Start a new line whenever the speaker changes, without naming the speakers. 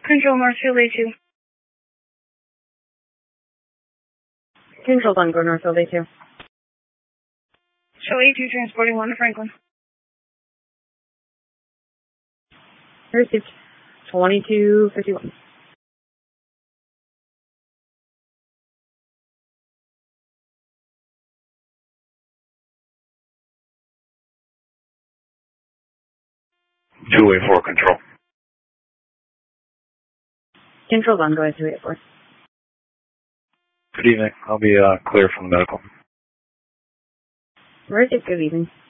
Control Northfield A2.
Control Bungo Northfield A2.
Show A2 transporting 1 to Franklin.
Received. 2251.
Two-way 4 control.
Control Bungo at 284.
Good evening. I'll be clear from the medical.
Received. Good evening.